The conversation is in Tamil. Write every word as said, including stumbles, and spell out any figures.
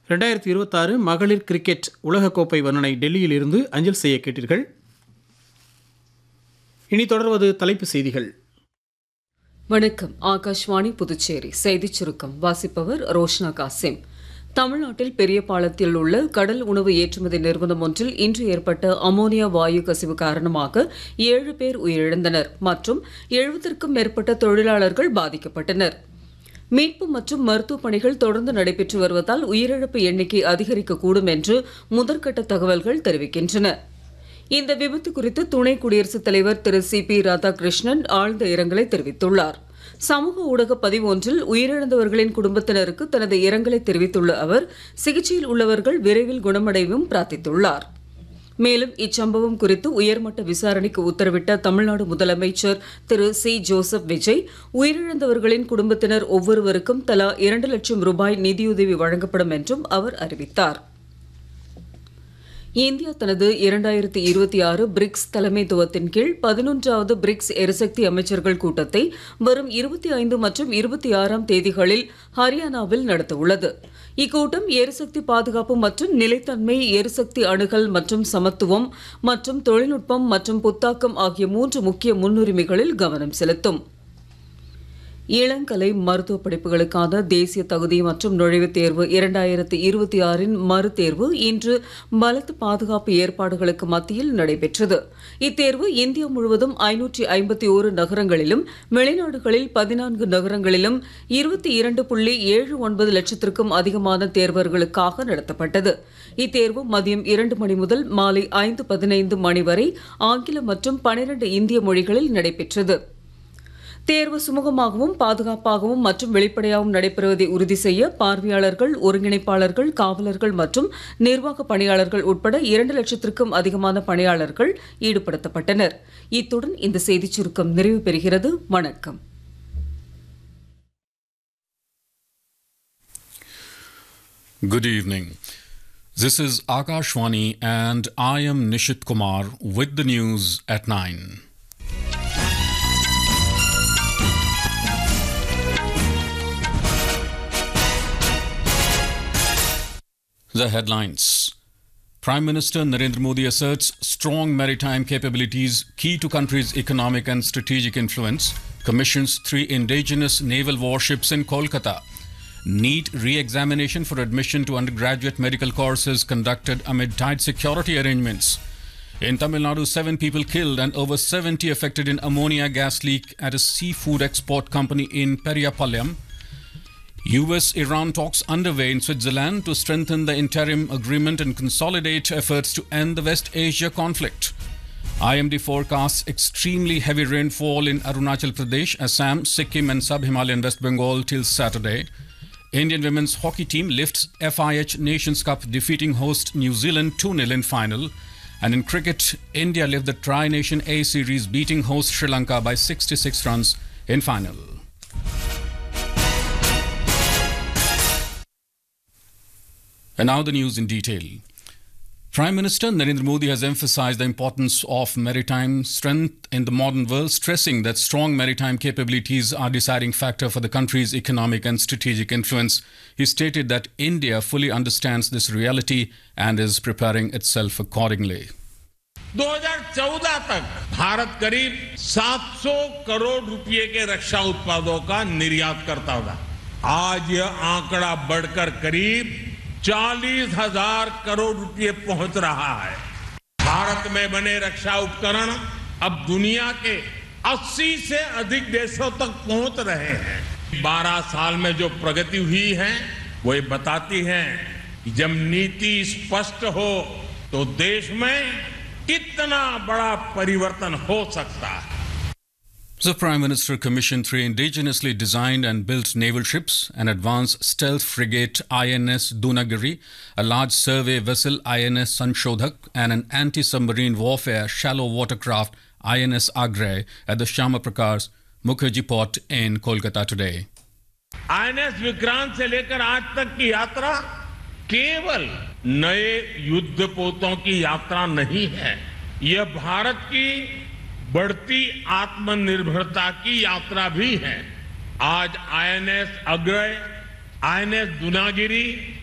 ரெண்டாயிரத்தி இருபத்தாறு மகளிர் கிரிக்கெட் உலகக்கோப்பை வர்ணனை டெல்லியில் இருந்து அஞ்சல் செய்ய கேட்டீர்கள். இனி தொடர்வது தலைப்பு செய்திகள். வணக்கம். ஆகாஷ்வாணி புதுச்சேரி செய்திச் சுருக்கம் வாசிப்பவர் ரோஷ்னா காசிம். தமிழ்நாட்டில் பெரியபாளையத்தில் உள்ள கடல் உணவு ஏற்றுமதி நிறுவனம் ஒன்றில் இன்று ஏற்பட்ட அமோனியா வாயு கசிவு காரணமாக ஏழு பேர் உயிரிழந்தனர் மற்றும் எழுபதற்கும் மேற்பட்ட தொழிலாளர்கள் பாதிக்கப்பட்டனர். மீட்பு மற்றும் மருத்துவ பணிகள் தொடர்ந்து நடைபெற்று வருவதால் உயிரிழப்பு எண்ணிக்கை அதிகரிக்கக்கூடும் என்று முதற்கட்ட தகவல்கள் தெரிவிக்கின்றன. இந்த விபத்து குறித்து துணை குடியரசுத் தலைவர் திரு சி பி ராதாகிருஷ்ணன் ஆழ்ந்த இரங்கலை தெரிவித்துள்ளார். சமூக ஊடக பதிவு ஒன்றில் உயிரிழந்தவர்களின் குடும்பத்தினருக்கு தனது இரங்கலை தெரிவித்துள்ள அவர் சிகிச்சையில் உள்ளவர்கள் விரைவில் குணமடையவும் பிரார்த்தித்துள்ளார். மேலும் இச்சம்பவம் குறித்து உயர்மட்ட விசாரணைக்கு உத்தரவிட்ட தமிழ்நாடு முதலமைச்சர் திரு சி ஜோசப் விஜய் உயிரிழந்தவர்களின் குடும்பத்தினர் ஒவ்வொருவருக்கும் தலா இரண்டு லட்சம் ரூபாய் நிதியுதவி வழங்கப்படும் என்றும் அவர் அறிவித்தார். இந்தியா தனது இரண்டாயிரத்தி இருபத்தி ஆறு பிரிக்ஸ் தலைமைத்துவத்தின் கீழ் பதினொன்றாவது பிரிக்ஸ் எரிசக்தி அமைச்சர்கள் கூட்டத்தை வரும் இருபத்தி ஐந்து மற்றும் இருபத்தி ஆறாம் தேதிகளில் ஹரியானாவில் நடத்தவுள்ளது. இக்கூட்டம் எரிசக்தி பாதுகாப்பு மற்றும் நிலைத்தன்மை, எரிசக்தி அணுகல் மற்றும் சமத்துவம் மற்றும் தொழில்நுட்பம் மற்றும் புத்தாக்கம் ஆகிய மூன்று முக்கிய முன்னுரிமைகளில் கவனம் செலுத்தும். இளங்கலை மருத்துவ படிப்புகளுக்கான தேசிய தகுதி மற்றும் நுழைவுத் தேர்வு இரண்டாயிரத்தி இருபத்தி ஆறின் மறுதேர்வு இன்று பலத்த பாதுகாப்பு ஏற்பாடுகளுக்கு மத்தியில் நடைபெற்றது. இத்தேர்வு இந்தியா முழுவதும் ஐநூற்றி ஐம்பத்தி ஓரு நகரங்களிலும் வெளிநாடுகளில் பதினான்கு நகரங்களிலும் இருபத்தி இரண்டு புள்ளி ஏழு ஒன்பது லட்சத்திற்கும் அதிகமான தேர்வர்களுக்காக நடத்தப்பட்டது. இத்தேர்வு மதியம் இரண்டு மணி முதல் மாலை ஐந்து பதினைந்து மணி வரை ஆங்கிலம் மற்றும் பனிரண்டு இந்திய மொழிகளில் நடைபெற்றது. தேர்வு சுமூகமாகவும் பாதுகாப்பாகவும் மற்றும் வெளிப்படையாகவும் நடைபெறுவதை உறுதி செய்ய பார்வையாளர்கள், ஒருங்கிணைப்பாளர்கள், காவலர்கள் மற்றும் நிர்வாக பணியாளர்கள் உட்பட இரண்டு லட்சத்திற்கும் அதிகமான பணியாளர்கள் ஈடுபடுத்தப்பட்டனர். இத்துடன் இந்த செய்திச் சுருக்கம் நிறைவு பெறுகிறது. வணக்கம். Good evening. This is Akashvani and I am Nishit Kumar with the news at nine. The headlines. Prime Minister Narendra Modi asserts strong maritime capabilities key to country's economic and strategic influence, commissions three indigenous naval warships in Kolkata. NEET re-examination for admission to undergraduate medical courses conducted amid tight security arrangements. In Tamil Nadu, seven people killed and over seventy affected in ammonia gas leak at a seafood export company in Periyapalayam. U S Iran talks underway in Switzerland to strengthen the interim agreement and consolidate efforts to end the West Asia conflict. I M D forecasts extremely heavy rainfall in Arunachal Pradesh, Assam, Sikkim and Sub-Himalayan West Bengal till Saturday. Indian women's hockey team lifts F I H Nations Cup, defeating host New Zealand two nil in final. And in cricket, India left the Tri-Nation A series, beating host Sri Lanka by sixty-six runs in final. And now the news in detail. Prime Minister Narendra Modi has emphasized the importance of maritime strength in the modern world, stressing that strong maritime capabilities are a deciding factor for the country's economic and strategic influence. He stated that India fully understands this reality and is preparing itself accordingly. दो हज़ार चौदह तक भारत करीब सात सौ करोड़ रुपए के रक्षा उत्पादों का निर्यात करता था. आज यह आंकड़ा बढ़कर करीब चालीस हजार करोड़ रुपए पहुंच रहा है. भारत में बने रक्षा उपकरण अब दुनिया के अस्सी से अधिक देशों तक पहुंच रहे हैं. बारह साल में जो प्रगति हुई है वो ये बताती है कि जब नीति स्पष्ट हो तो देश में कितना बड़ा परिवर्तन हो सकता है. The Prime Minister commissioned three indigenously designed and built naval ships, an advanced stealth frigate I N S Dunagiri, a large survey vessel I N S Sanshodhak, and an anti-submarine warfare shallow watercraft I N S Agray at the Shyama Prakash Mukherjee port in Kolkata today. I N S Vikrant से लेकर आज तक की यात्रा केवल नए युद्धपोतों की यात्रा नहीं है. यह भारत की बढ़ती आत्मनिर्भरता की यात्रा भी है. आज I N S Agray, I N S Dunagiri